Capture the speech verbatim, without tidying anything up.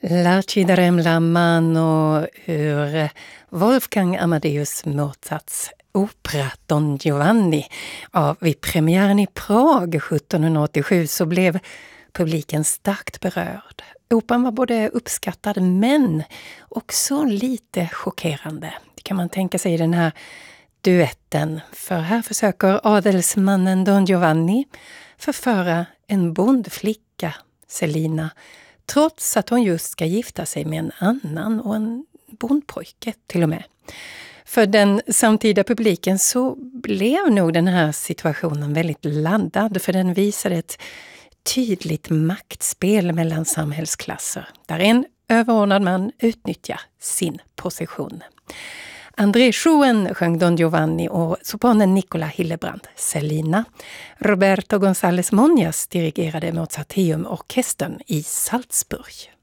La ci darem la mano ur Wolfgang Amadeus Mozarts opera Don Giovanni. Ja, vid premiären i Prag sjuttonhundraåttiosju så blev publiken starkt berörd. Operan var både uppskattad men också lite chockerande. Det kan man tänka sig i den här duetten. För här försöker adelsmannen Don Giovanni förföra en bondflicka, Selina, trots att hon just ska gifta sig med en annan och en bondpojke till och med. För den samtida publiken så blev nog den här situationen väldigt laddad, för den visade ett tydligt maktspel mellan samhällsklasser där en överordnad man utnyttjar sin position. André Schoen sjöng Don Giovanni och sopranen Nicola Hillebrand Selina. Roberto González Monjas dirigerade Mozarteum-orkestern i Salzburg.